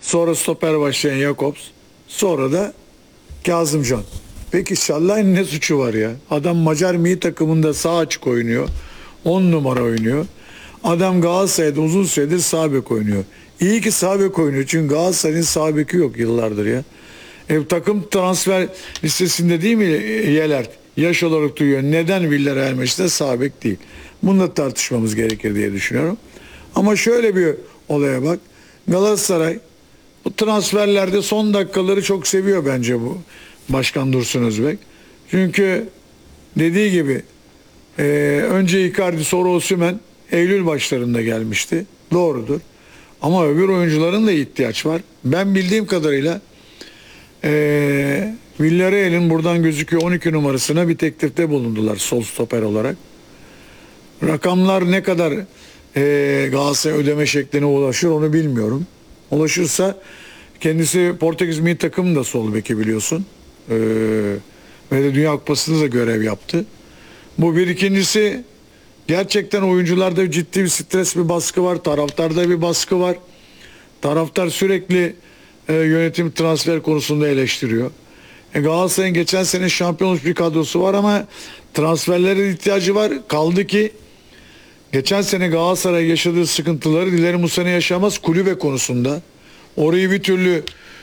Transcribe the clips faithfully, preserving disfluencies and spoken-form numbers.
Sonra stoper başlayan Jakobs. Sonra da Kazımcan. Peki Şallay'ın ne suçu var ya? Adam Macar milli takımında sağ açık oynuyor. on numara oynuyor. Adam Galatasaray'da uzun süredir sağ bek oynuyor. İyi ki sağ bek oynuyor. Çünkü Galatasaray'ın sağ beki yok yıllardır ya. E, takım transfer listesinde değil mi Yelert? Yaş olarak duyuyor. Neden Villarreal maçında sağ bek değil? Bunu da tartışmamız gerekir diye düşünüyorum. Ama şöyle bir olaya bak. Galatasaray bu transferlerde son dakikaları çok seviyor bence bu Başkan Dursun Özbek. Çünkü dediği gibi e, önce Icardi sonra Osimhen Eylül başlarında gelmişti. Doğrudur. Ama öbür oyuncuların da ihtiyaç var. Ben bildiğim kadarıyla e, Villarreal'in buradan gözüküyor on iki numarasına bir teklifte bulundular sol stoper olarak. Rakamlar ne kadar e, Galatasaray ödeme şekline ulaşır onu bilmiyorum. Ulaşırsa kendisi Portekiz milli takımı da sol beki biliyorsun. Ee, ve de Dünya Kupası'nda da görev yaptı. Bu bir. İkincisi gerçekten oyuncularda ciddi bir stres, bir baskı var. Taraftarda bir baskı var. Taraftar sürekli e, yönetim transfer konusunda eleştiriyor. E, Galatasaray'ın geçen sene şampiyonluk bir kadrosu var ama transferlere ihtiyacı var. Kaldı ki geçen sene Galatasaray yaşadığı sıkıntıları dilerim bu sene yaşamaz kulübe konusunda. Orayı bir türlü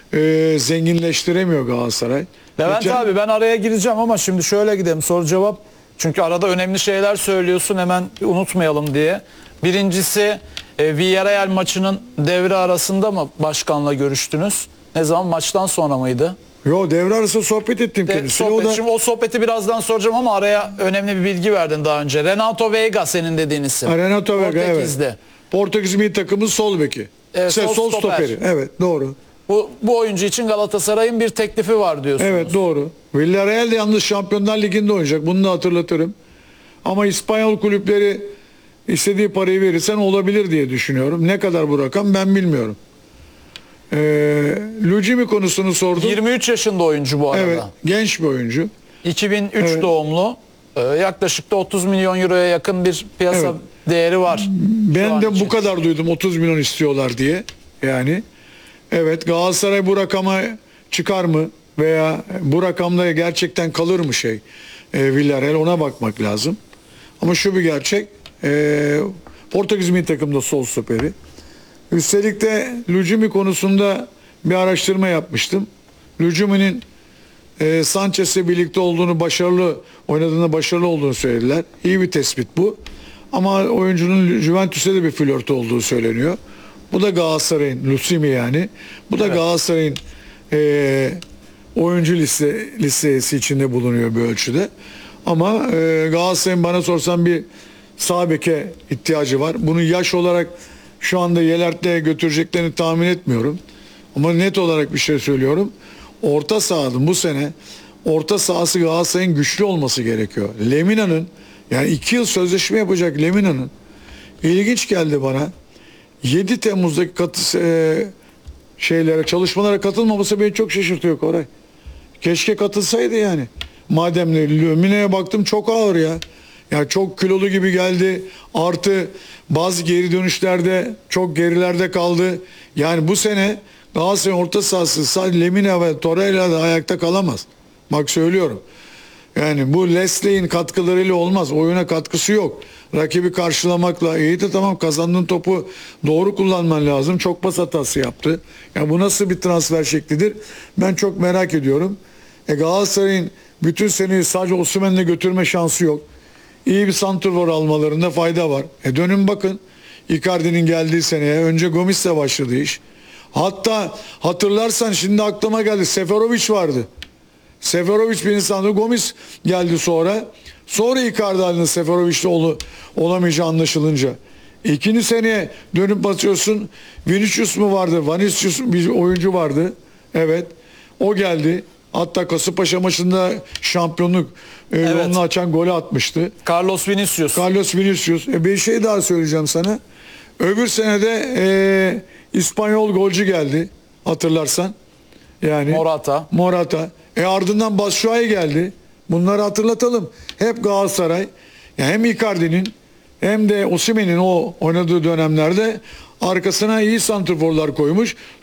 e, zenginleştiremiyor Galatasaray. Levent Geçen... abi ben araya gireceğim ama şimdi şöyle gidelim soru cevap. Çünkü arada önemli şeyler söylüyorsun hemen unutmayalım diye. Birincisi e, Villarreal maçının devre arasında mı başkanla görüştünüz? Ne zaman, maçtan sonra mıydı? Yo, devre arası sohbet ettim De, kendisiyle. sohbet, O da... Şimdi o sohbeti birazdan soracağım ama araya önemli bir bilgi verdin daha önce. Renato Veiga senin dediğin isim. Ha, Renato Veiga, Portekiz'de. evet. Portekiz milli takımın sol beki. Evet, şey, sol sol stoper. stoperi. Evet, doğru. Bu, bu oyuncu için Galatasaray'ın bir teklifi var diyorsunuz. Evet, doğru. Villarreal de yalnız Şampiyonlar Ligi'nde oynayacak. Bunu da hatırlatırım. Ama İspanyol kulüpleri istediği parayı verirsen olabilir diye düşünüyorum. Ne kadar bu rakam ben bilmiyorum. Ee, Lucimi konusunu sordum. yirmi üç yaşında oyuncu bu arada. Evet, genç bir oyuncu. iki bin üç Evet. doğumlu. Ee, yaklaşık da otuz milyon euroya yakın bir piyasa Evet. değeri var. şu Ben an de için. bu kadar duydum, otuz milyon istiyorlar diye. Yani evet, Galatasaray bu rakama çıkar mı veya bu rakamda gerçekten kalır mı şey e, Villarreal, ona bakmak lazım. Ama şu bir gerçek, e, Portekiz milli takımda sol stoperi. Üstelik de Lucumi konusunda bir araştırma yapmıştım. Lucumi'nin e, Sanchez'le birlikte olduğunu, başarılı oynadığında başarılı olduğunu söylediler. İyi bir tespit bu. Ama oyuncunun Juventus'te de bir flört olduğu söyleniyor. Bu da Galatasaray'ın, Lucumi yani. Bu da Evet. Galatasaray'ın e, oyuncu liste, listesi içinde bulunuyor bir ölçüde. Ama e, Galatasaray'ın bana sorsan bir sağ beke ihtiyacı var. Bunu yaş olarak şu anda Yelert'le götüreceklerini tahmin etmiyorum. Ama net olarak bir şey söylüyorum. Orta sahanın bu sene orta sahası Galatasaray'ın güçlü olması gerekiyor. Lemina'nın, yani iki yıl sözleşme yapacak Lemina'nın, ilginç geldi bana. yedi Temmuz'daki katı, e, şeylere, çalışmalara katılmaması beni çok şaşırtıyor Koray. Keşke katılsaydı yani. Madem Lemina'ya baktım çok ağır ya. Ya çok kilolu gibi geldi. Artı bazı geri dönüşlerde çok gerilerde kaldı. Yani bu sene Galatasaray orta sahası sadece Lemina ve Torreira da ayakta kalamaz. Bak söylüyorum. Yani bu Leslie'nin katkılarıyla olmaz. Oyuna katkısı yok. Rakibi karşılamakla, iyi de tamam, kazandığın topu doğru kullanman lazım. Çok pas hatası yaptı. Ya bu nasıl bir transfer şeklidir? Ben çok merak ediyorum. E Galatasaray'ın bütün seneyi sadece Osimhen'le götürme şansı yok. İyi bir santrfor almalarında fayda var. E dönün bakın. Icardi'nin geldiği seneye önce Gomis'le başladı iş. Hatta hatırlarsan şimdi aklıma geldi. Seferovic vardı. Seferovic bir insandı. Gomis geldi sonra. Sonra Icardi halinde Seferovic'le ol, olamayacağı anlaşılınca. İkinci seneye dönüp basıyorsun. Vinicius mu vardı? Vinicius bir oyuncu vardı. Evet. O geldi. Hatta Kasımpaşa maçında şampiyonluk e, Evet. yolunu açan golü atmıştı. Carlos Vinicius. Carlos Vinicius. E, bir şey daha söyleyeceğim sana. Öbür senede e, İspanyol golcü geldi. Hatırlarsan. Yani Morata. Morata. E ardından Batshuayi geldi. Bunları hatırlatalım. Hep Galatasaray. Yani hem Icardi'nin hem de Osimhen'in o oynadığı dönemlerde arkasına iyi santrforlar koymuş.